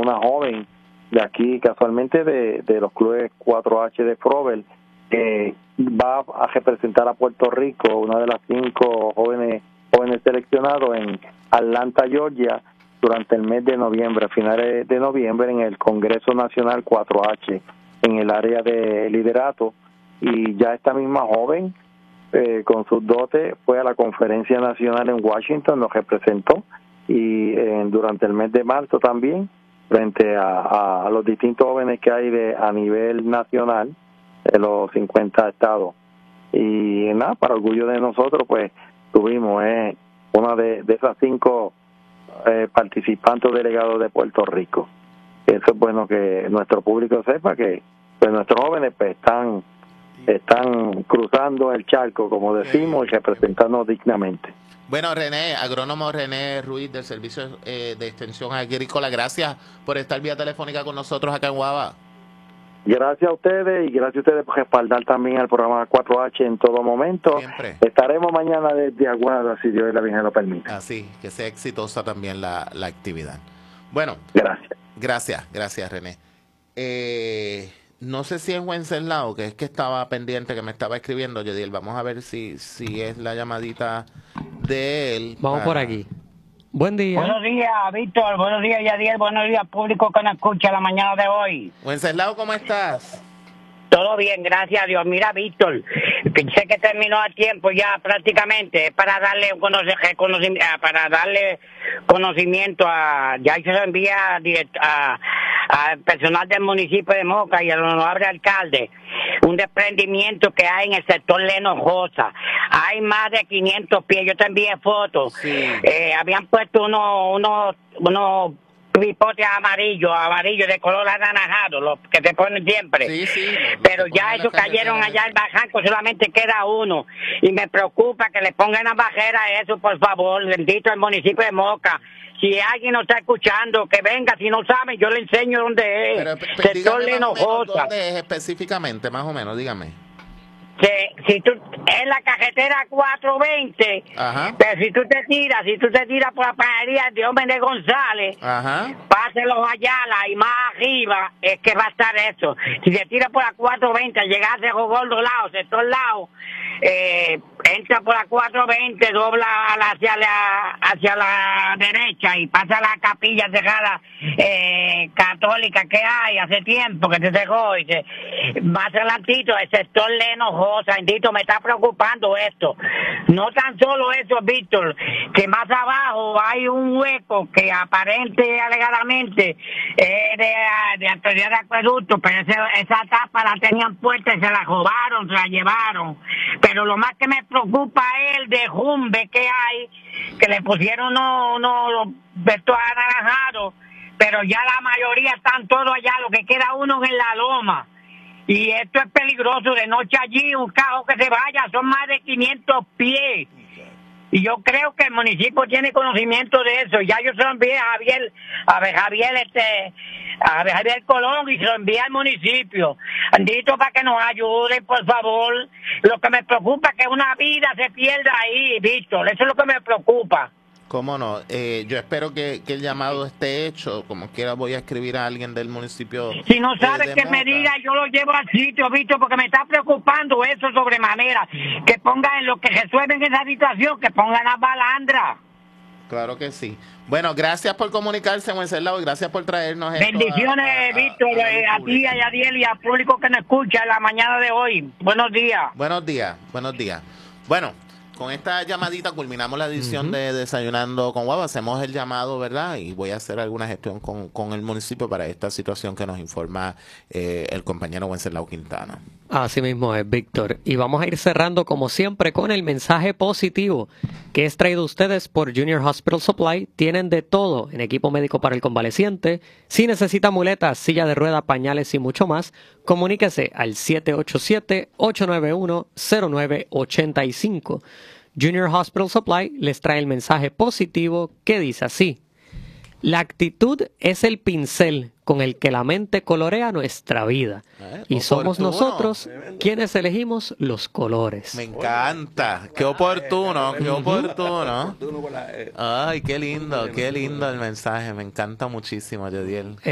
una joven de aquí, casualmente de los clubes 4H de Frovel, que va a representar a Puerto Rico, una de las 5 jóvenes seleccionados en Atlanta, Georgia, durante el mes de noviembre, a finales de noviembre, en el Congreso Nacional 4H, en el área de liderato. Y ya esta misma joven, con sus dotes, fue a la conferencia nacional en Washington, nos representó, y durante el mes de marzo también, frente a los distintos jóvenes que hay a nivel nacional, de los 50 estados. Y nada, para orgullo de nosotros, pues tuvimos una de esas 5 participantes delegados de Puerto Rico. Eso es bueno que nuestro público sepa que pues nuestros jóvenes pues están cruzando el charco, como decimos, y representándonos dignamente. Bueno, René, agrónomo René Ruiz del Servicio de Extensión Agrícola, gracias por estar vía telefónica con nosotros acá en Guava. Gracias a ustedes, y gracias a ustedes por respaldar también al programa 4H en todo momento. Siempre. Estaremos mañana desde Aguada, si Dios y la Virgen lo permite. Así, que sea exitosa también la actividad. Bueno, gracias, René. No sé si es Wenceslao, que es que estaba pendiente, que me estaba escribiendo, Yediel. Vamos a ver si es la llamadita de él. Vamos por aquí. Buen día. Buenos días, Víctor. Buenos días, Yadiel. Buenos días, público que nos escucha la mañana de hoy. Wenceslao, ¿cómo estás? Todo bien, gracias a Dios. Mira, Víctor, sé que terminó a tiempo ya prácticamente, para darle conocimiento ya se lo envía al personal del municipio de Moca y al honorable alcalde, un desprendimiento que hay en el sector Lenojosa. Hay más de 500 pies, yo te envié fotos. Sí. Habían puesto unos pipotes amarillos de color anaranjado, los que se ponen siempre. Sí, pero ya esos cayeron allá en Bajanco, solamente queda uno. Y me preocupa que le pongan a bajera eso, por favor, bendito el municipio de Moca. Si alguien nos está escuchando, que venga. Si no saben, yo le enseño dónde es. Sector Lenojosa. ¿Dónde es específicamente, más o menos? Dígame. Si tú en la carretera 420, ajá, pero si tú te tiras por la panadería de Diomedes González, ajá, pase los Ayala y más arriba es que va a estar eso. Si te tiras por la 420, llegas a Cerro Gordo lado, sector lado, entra por la 420, dobla hacia la derecha y pasa a la capilla cerrada católica que hay hace tiempo que se dejó, y más adelantito el sector Lenojosa. Bendito, me está preocupando esto. No tan solo eso, Víctor, que más abajo hay un hueco que alegadamente es de autoridad de acueducto, pero esa tapa la tenían puesta y se la robaron, se la llevaron. Pero lo más que me preocupa es el derrumbe que hay, que le pusieron unos vestos anaranjados, pero ya la mayoría están todos allá, lo que queda uno en la loma. Y esto es peligroso, de noche allí, un carro que se vaya, son más de 500 pies. Y yo creo que el municipio tiene conocimiento de eso. Ya yo se lo envié a Javier Colón, y se lo envié al municipio. Andito, para que nos ayuden, por favor. Lo que me preocupa es que una vida se pierda ahí, Víctor. Eso es lo que me preocupa. ¿Cómo no? Yo espero que el llamado esté hecho. Como quiera, voy a escribir a alguien del municipio. Si no sabe que Moca me diga, yo lo llevo al sitio, Víctor, porque me está preocupando eso sobremanera. Que pongan en lo que resuelven esa situación, que pongan las balandras. Claro que sí. Bueno, gracias por comunicarse, Wenceslao, y gracias por traernos esto. Bendiciones, Víctor, a ti, a Yadiel y al público que nos escucha en la mañana de hoy. Buenos días. Buenos días. Bueno, con esta llamadita culminamos la edición de Desayunando con Guava. Hacemos el llamado, ¿verdad? Y voy a hacer alguna gestión con el municipio para esta situación que nos informa el compañero Wenceslao Quintana. Así mismo es, Víctor. Y vamos a ir cerrando, como siempre, con el mensaje positivo que es traído a ustedes por Junior Hospital Supply. Tienen de todo en equipo médico para el convaleciente. Si necesita muletas, silla de rueda, pañales y mucho más, comuníquese al 787-891-0985. Junior Hospital Supply les trae el mensaje positivo que dice así: la actitud es el pincel con el que la mente colorea nuestra vida. Y somos nosotros quienes elegimos los colores. Me encanta. Qué oportuno, qué oportuno. Ay, qué lindo el mensaje. Me encanta muchísimo, Yediel.